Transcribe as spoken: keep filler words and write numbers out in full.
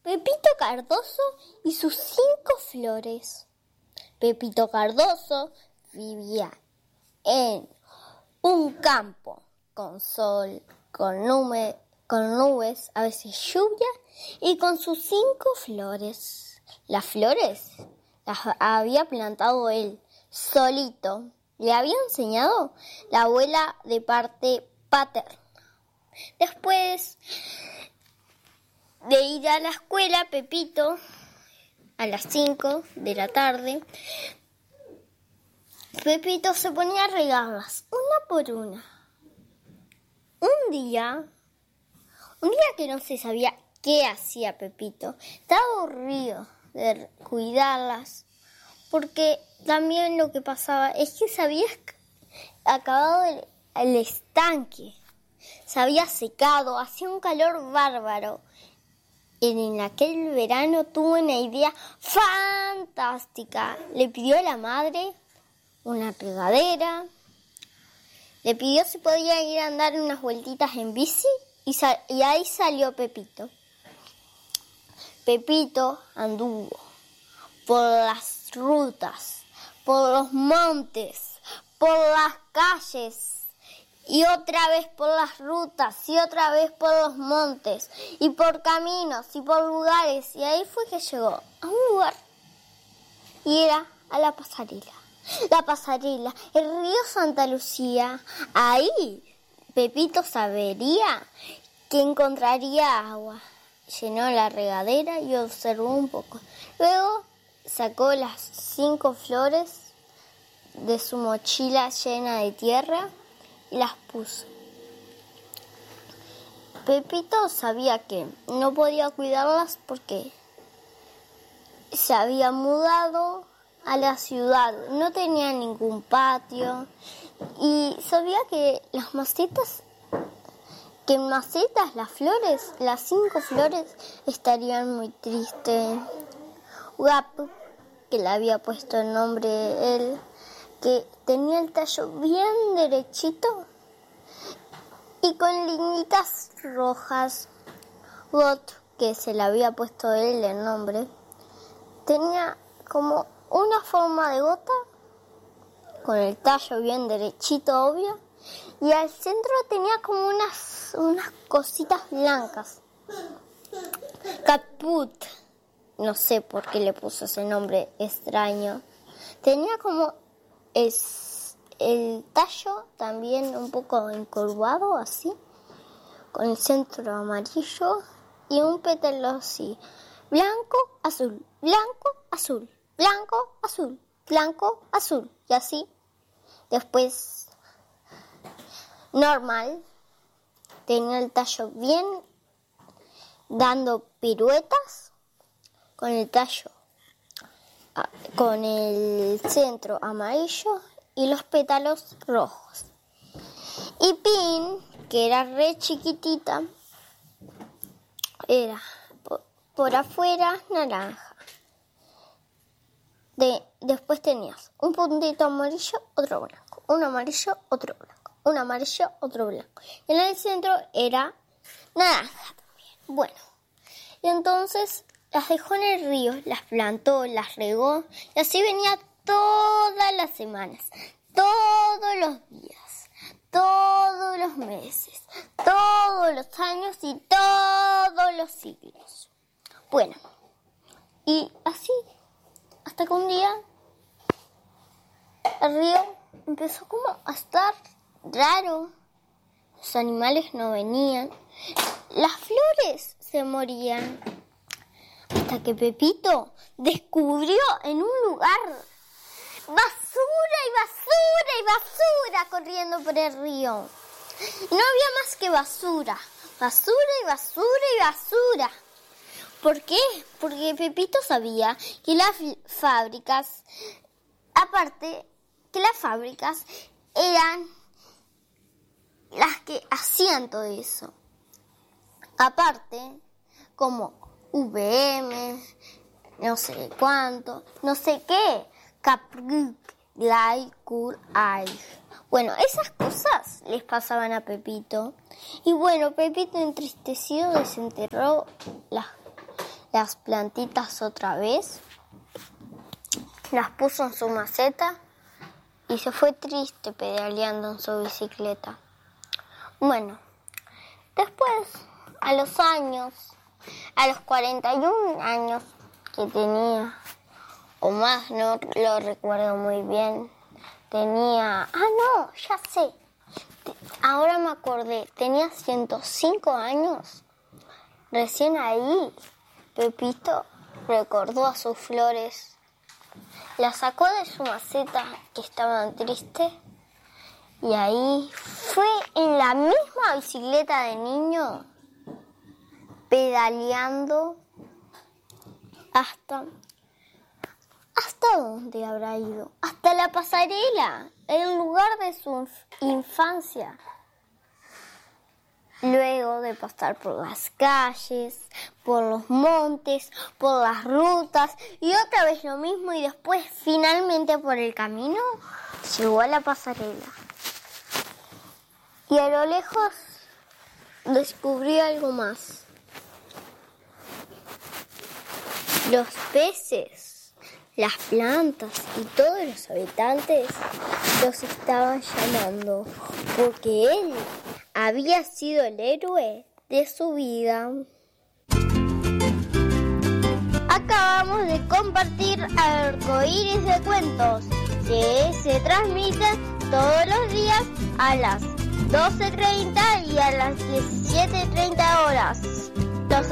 Pepito Cardoso y sus cinco flores. Pepito Cardoso vivía en un campo con sol, con, nube, con nubes, a veces lluvia, y con sus cinco flores. Las flores las había plantado él solito. Le había enseñado la abuela de parte paterna. Después de ir a la escuela, Pepito, a las cinco de la tarde, Pepito se ponía a regarlas, una por una. Un día, un día que no se sabía qué hacía Pepito, estaba aburrido de cuidarlas, porque también lo que pasaba es que se había acabado el, el estanque, se había secado, hacía un calor bárbaro. Y en aquel verano tuvo una idea fantástica. Le pidió a la madre una regadera, le pidió si podía ir a andar unas vueltitas en bici y, sal- y ahí salió Pepito. Pepito anduvo por las rutas, por los montes, por las calles, y otra vez por las rutas, y otra vez por los montes, y por caminos, y por lugares. Y ahí fue que llegó a un lugar, y era a la pasarela. La pasarela, el río Santa Lucía. Ahí Pepito sabería que encontraría agua. Llenó la regadera y observó un poco. Luego sacó las cinco flores de su mochila llena de tierra y las puso. Pepito sabía que no podía cuidarlas porque se había mudado a la ciudad, no tenía ningún patio y sabía que las macetas, que en macetas las flores, las cinco flores estarían muy tristes. Guapo, que le había puesto el nombre él, que tenía el tallo bien derechito y con liñitas rojas. Got, que se le había puesto él el nombre, tenía como una forma de gota, con el tallo bien derechito, obvio, y al centro tenía como unas, unas cositas blancas. Caput, no sé por qué le puso ese nombre extraño. Tenía como es, el tallo también un poco encorvado, así, con el centro amarillo y un pétalo así, blanco, azul, blanco, azul, blanco, azul, blanco, azul, y así. Después, normal, tenía el tallo bien dando piruetas, con el tallo, con el centro amarillo y los pétalos rojos. Y Pin, que era re chiquitita, era por, por afuera naranja. De, después tenías un puntito amarillo, otro blanco, un amarillo, otro blanco, un amarillo, otro blanco. Y en el centro era naranja también. Bueno, y entonces las dejó en el río, las plantó, las regó, y así venía todas las semanas, todos los días, todos los meses, todos los años y todos los siglos. Bueno, y así, hasta que un día el río empezó como a estar raro. Los animales no venían, las flores se morían. Hasta que Pepito descubrió en un lugar basura y basura y basura corriendo por el río. Y no había más que basura, basura y basura y basura. ¿Por qué? Porque Pepito sabía que las fábricas, aparte que las fábricas eran las que hacían todo eso. Aparte, como V M, no sé cuánto, no sé qué, Capri, Glycol, Ay. Bueno, esas cosas les pasaban a Pepito. Y bueno, Pepito entristecido desenterró las, las plantitas otra vez, las puso en su maceta y se fue triste pedaleando en su bicicleta. Bueno, después, a los años, a los cuarenta y un años que tenía, o más, no lo recuerdo muy bien, tenía... Ah, no, ya sé, ahora me acordé, tenía ciento cinco años. Recién ahí, Pepito recordó a sus flores. Las sacó de su maceta, que estaban tristes, y ahí fue en la misma bicicleta de niño, pedaleando hasta... ¿Hasta dónde habrá ido? Hasta la pasarela, el lugar de su infancia. Luego de pasar por las calles, por los montes, por las rutas y otra vez lo mismo y después finalmente por el camino, llegó a la pasarela. Y a lo lejos descubrió algo más. Los peces, las plantas y todos los habitantes los estaban llamando porque él había sido el héroe de su vida. Acabamos de compartir Arcoíris de Cuentos, que se transmite todos los días a las doce treinta y a las diecisiete treinta horas.